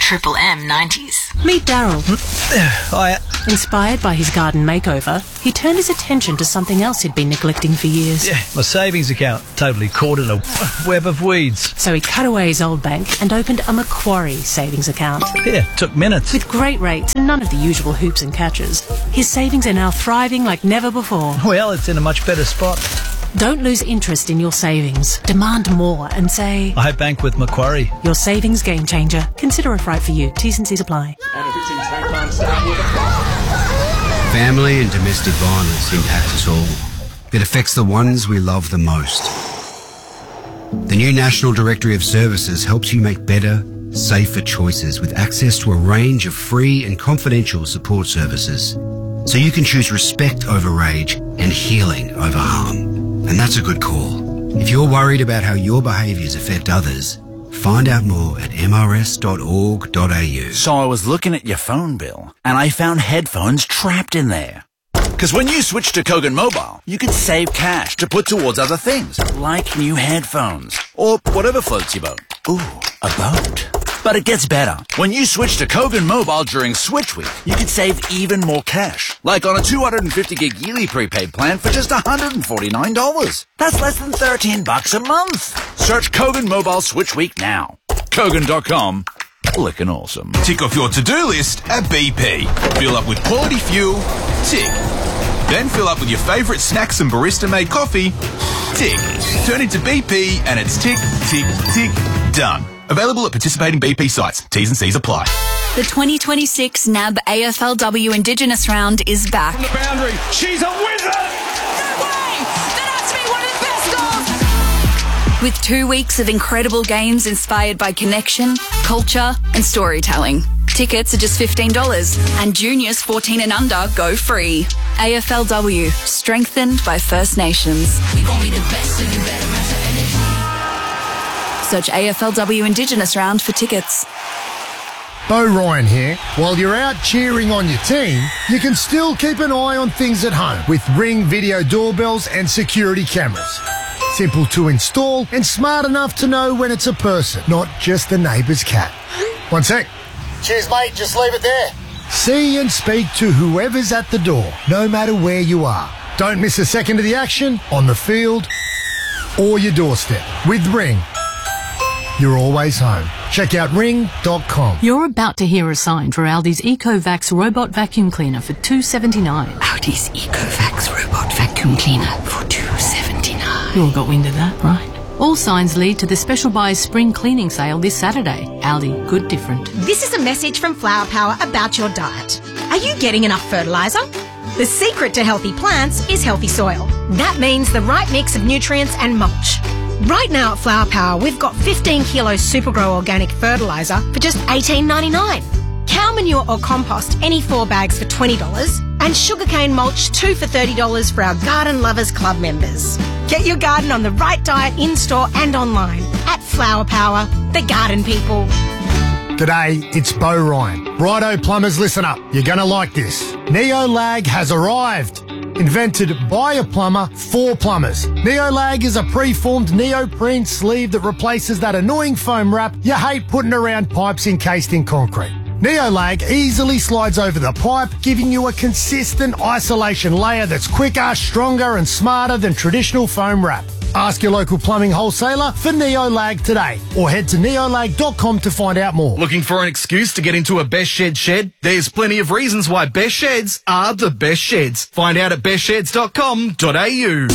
Triple M 90s. Meet Daryl. Hiya. Inspired by his garden makeover, he turned his attention to something else he'd been neglecting for years. Yeah, my savings account totally caught in a web of weeds. So he cut away his old bank and opened a Macquarie savings account. Yeah, took minutes. With great rates and none of the usual hoops and catches, his savings are now thriving like never before. Well, it's in a much better spot. Don't lose interest in your savings. Demand more and say, I bank with Macquarie. Your savings game changer. Consider if right for you. T's and C's apply. Family and domestic violence impact us all. It affects the ones we love the most. The new National Directory of Services helps you make better, safer choices with access to a range of free and confidential support services. So you can choose respect over rage and healing over harm. And that's a good call. If you're worried about how your behaviours affect others, find out more at mrs.org.au. So I was looking at your phone bill, and I found headphones trapped in there. Because when you switch to Kogan Mobile, you can save cash to put towards other things, like new headphones, or whatever floats your boat. Ooh, a boat. But it gets better. When you switch to Kogan Mobile during Switch Week, you can save even more cash. Like on a 250 gig yearly prepaid plan for just $149. That's less than $13 a month. Search Kogan Mobile Switch Week now. Kogan.com. Lickin' awesome. Tick off your to-do list at BP. Fill up with quality fuel. Tick. Then fill up with your favourite snacks and barista-made coffee. Tick. Turn into BP and it's tick, tick, tick, done. Available at participating BP sites. T's and C's apply. The 2026 NAB AFLW Indigenous Round is back. On the boundary, she's a wizard! No way! That has to be one of the best goals! With 2 weeks of incredible games inspired by connection, culture and storytelling. Tickets are just $15 and juniors 14 and under go free. AFLW, strengthened by First Nations. We gon' be the best and you better match the energy. Search AFLW Indigenous Round for tickets. Bo Ryan here. While you're out cheering on your team, you can still keep an eye on things at home with Ring video doorbells and security cameras. Simple to install and smart enough to know when it's a person, not just the neighbour's cat. One sec. Cheers, mate. Just leave it there. See and speak to whoever's at the door, no matter where you are. Don't miss a second of the action on the field or your doorstep. With Ring, you're always home. Check out ring.com. You're about to hear a sign for Aldi's EcoVax robot vacuum cleaner for $2.79. Aldi's EcoVax robot vacuum cleaner for $2.79. You all got wind of that, right? All signs lead to the Special Buys Spring Cleaning Sale this Saturday. Aldi, good different. This is a message from Flower Power about your diet. Are you getting enough fertiliser? The secret to healthy plants is healthy soil. That means the right mix of nutrients and mulch. Right now at Flower Power, we've got 15 kilos Supergrow organic fertiliser for just $18.99. Cow manure or compost, any 4 bags for $20. And sugarcane mulch, 2 for $30 for our Garden Lovers Club members. Get your garden on the right diet in-store and online. At Flower Power, the garden people. G'day, it's Bo Ryan. Righto plumbers, listen up. You're going to like this. Neolag has arrived. Invented by a plumber for plumbers. Neolag is a preformed neoprene sleeve that replaces that annoying foam wrap you hate putting around pipes encased in concrete. Neolag easily slides over the pipe, giving you a consistent isolation layer that's quicker, stronger and smarter than traditional foam wrap. Ask your local plumbing wholesaler for Neolag today or head to neolag.com to find out more. Looking for an excuse to get into a Best Shed shed? There's plenty of reasons why Best Sheds are the best sheds. Find out at bestsheds.com.au.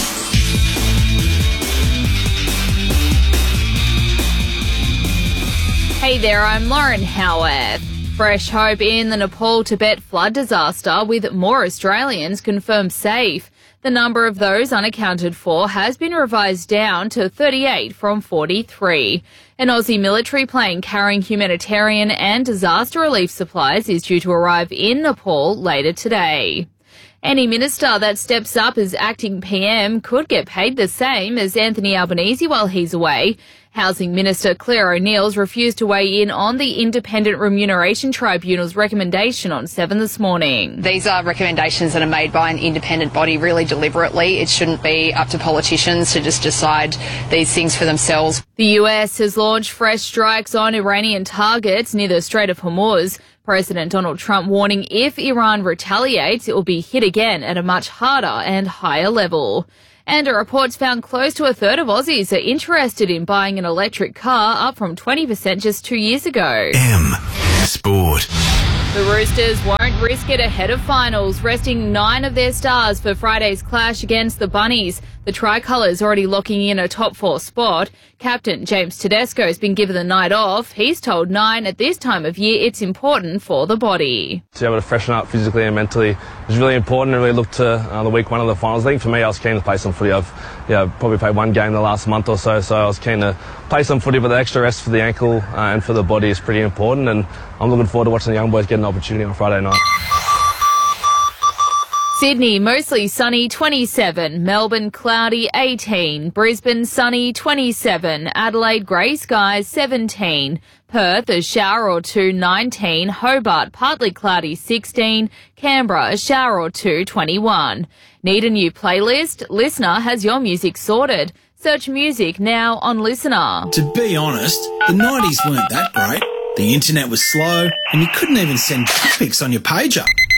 Hey there, I'm Lauren Howarth. Fresh hope in the Nepal-Tibet flood disaster with more Australians confirmed safe. The number of those unaccounted for has been revised down to 38 from 43. An Aussie military plane carrying humanitarian and disaster relief supplies is due to arrive in Nepal later today. Any minister that steps up as acting PM could get paid the same as Anthony Albanese while he's away. Housing Minister Claire O'Neill's refused to weigh in on the Independent Remuneration Tribunal's recommendation on 7 this morning. These are recommendations that are made by an independent body really deliberately. It shouldn't be up to politicians to just decide these things for themselves. The US has launched fresh strikes on Iranian targets near the Strait of Hormuz. President Donald Trump warning if Iran retaliates, it will be hit again at a much harder and higher level. And a report's found close to a third of Aussies are interested in buying an electric car, up from 20% just 2 years ago. M Sport. The Roosters won't risk it ahead of finals, resting 9 of their stars for Friday's clash against the Bunnies. The Tricolours already locking in a top 4 spot. Captain James Tedesco has been given the night off. He's told Nine at this time of year it's important for the body. To be able to freshen up physically and mentally is really important, and really look to the week 1 of the finals. I think for me, I was keen to play some footy. I've probably played 1 game the last month or so, so I was keen to play some footy, but the extra rest for the ankle and for the body is pretty important, and I'm looking forward to watching the young boys get an opportunity on Friday night. Sydney, mostly sunny, 27. Melbourne, cloudy, 18. Brisbane, sunny, 27. Adelaide, grey skies, 17. Perth, a shower or 2, 19. Hobart, partly cloudy, 16. Canberra, a shower or 2, 21. Need a new playlist? Listener has your music sorted. Search music now on Listener. To be honest, the 90s weren't that great. The internet was slow, and you couldn't even send pics on your pager.